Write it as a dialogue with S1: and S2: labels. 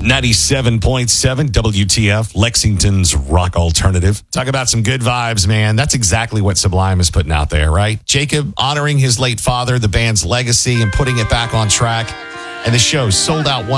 S1: 97.7 WTF, Lexington's rock alternative. Talk about some good vibes, man. That's exactly what Sublime is putting out there, right? Jacob honoring his late father, the band's legacy, and putting it back on track. And the show sold out